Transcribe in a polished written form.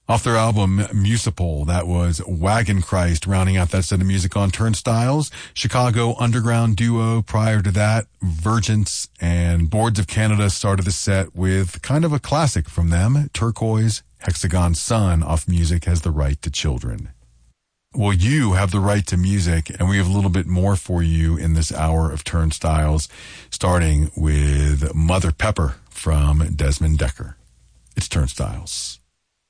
Off their album Musipole, that was Wagon Christ, rounding out that set of music on Turnstiles. Chicago underground duo prior to that, Vergence and Boards of Canada started the set with kind of a classic from them, Turquoise, Hexagon Sun off Music Has the Right to Children. Well, you have the right to music, and we have a little bit more for you in this hour of Turnstiles, starting with Mother Pepper from Desmond Decker. It's Turnstiles.